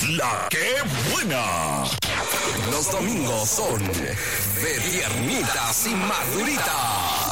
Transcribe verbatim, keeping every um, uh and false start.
La que buena. Los domingos son de tiernitas y maduritas.